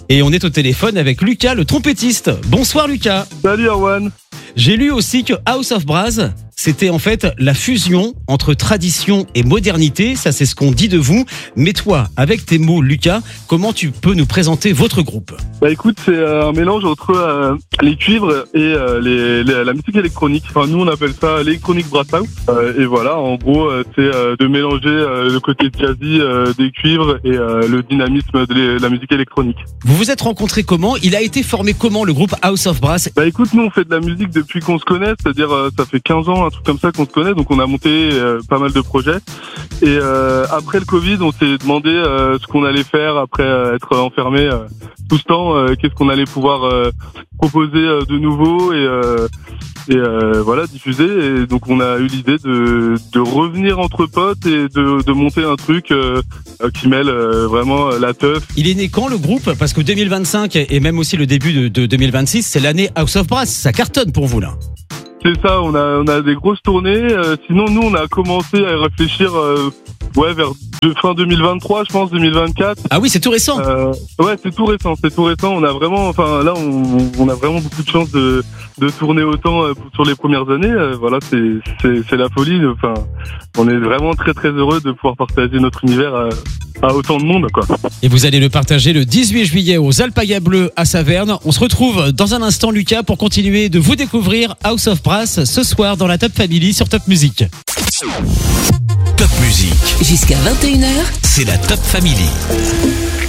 Et on est au téléphone avec Lucas, le trompettiste. Bonsoir Lucas. Salut Erwan. J'ai lu aussi que House of Brass, c'était en fait la fusion entre tradition et modernité. Ça, c'est ce qu'on dit de vous. Mais toi, avec tes mots, Lucas, comment tu peux nous présenter votre groupe ? Bah écoute, c'est un mélange entre les cuivres et la musique électronique. Enfin, nous, on appelle ça l'électronique brass house. Et voilà, en gros, c'est de mélanger le côté jazzy des cuivres et le dynamisme de la musique électronique. Vous vous êtes rencontrés comment ? Il a été formé comment, le groupe House of Brass ? Bah écoute, nous, on fait de la musique depuis qu'on se connaît, c'est-à-dire ça fait 15 ans, un truc comme ça qu'on se connaît, donc on a monté pas mal de projets. Et après le Covid, on s'est demandé ce qu'on allait faire après être enfermé tout ce temps, qu'est-ce qu'on allait pouvoir proposer de nouveau et voilà, diffuser. Et donc on a eu l'idée de revenir entre potes et de monter un truc qui mêle vraiment la teuf. Il est né quand le groupe ? Parce que 2025 et même aussi le début de 2026, c'est l'année House of Brass. Ça cartonne pour vous là. C'est ça, on a des grosses tournées. Sinon, nous, on a commencé à réfléchir vers fin 2023, je pense, 2024. Ah oui, c'est tout récent. Ouais, c'est tout récent. On a vraiment, enfin là, on a vraiment beaucoup de chance de tourner autant sur les premières années. Voilà, c'est la folie. Enfin, on est vraiment très très heureux de pouvoir partager notre univers à autant de monde, quoi. Et vous allez le partager le 18 juillet aux Alpayas Bleues à Saverne. On se retrouve dans un instant, Lucas, pour continuer de vous découvrir House of Brass ce soir dans la Top Family sur Top Music. Top Music. Jusqu'à 21h, C'est la Top Family.